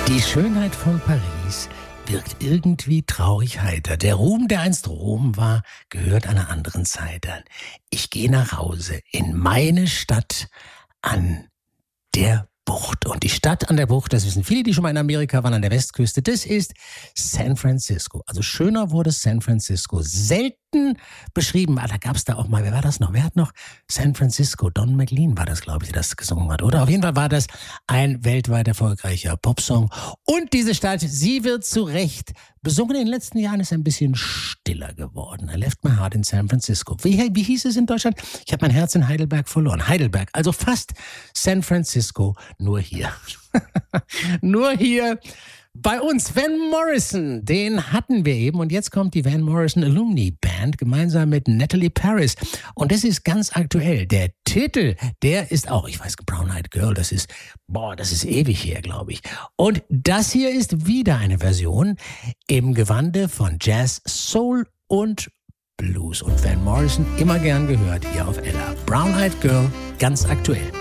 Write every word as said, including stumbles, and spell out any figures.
Die Schönheit von Paris wirkt irgendwie traurig heiter. Der Ruhm, der einst Rom war, gehört einer anderen Zeit an. Ich gehe nach Hause in meine Stadt an der Bucht. Und die Stadt an der Bucht, das wissen viele, die schon mal in Amerika waren, an der Westküste, das ist San Francisco. Also schöner wurde San Francisco selten beschrieben. Ah, da gab es da auch mal, wer war das noch? Wer hat noch San Francisco? Don McLean war das, glaube ich, der das gesungen hat, oder? Auf jeden Fall war das ein weltweit erfolgreicher Popsong. Und diese Stadt, sie wird zu Recht besungen. In den letzten Jahren ist ein bisschen stiller geworden. I left my heart in San Francisco. Wie, wie hieß es in Deutschland? Ich habe mein Herz in Heidelberg verloren. Heidelberg, also fast San Francisco, nur hier. Nur hier bei uns. Van Morrison, den hatten wir eben. Und jetzt kommt die Van Morrison Alumni Band gemeinsam mit Natalie Paris. Und das ist ganz aktuell. Der Titel, der ist auch, ich weiß, Brown Eyed Girl, das ist, boah, das ist ewig her, glaube ich. Und das hier ist wieder eine Version im Gewande von Jazz, Soul und Blues. Und Van Morrison immer gern gehört hier auf Ella. Brown Eyed Girl, ganz aktuell.